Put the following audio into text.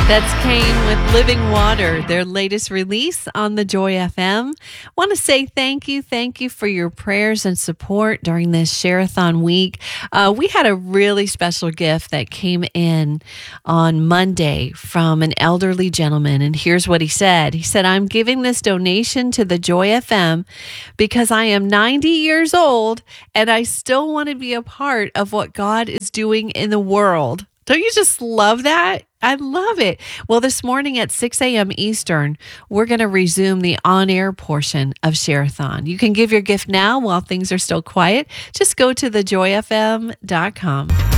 That's Kane with Living Water, their latest release on the Joy FM. Want to say thank you for your prayers and support during this Share-a-thon week. We had a really special gift that came in on Monday from an elderly gentleman, and here's what he said. He said, "I'm giving this donation to the Joy FM because I am 90 years old and I still want to be a part of what God is doing in the world." Don't you just love that? I love it. Well, this morning at 6 a.m. Eastern, we're going to resume the on-air portion of Share-a-thon. You can give your gift now while things are still quiet. Just go to thejoyfm.com.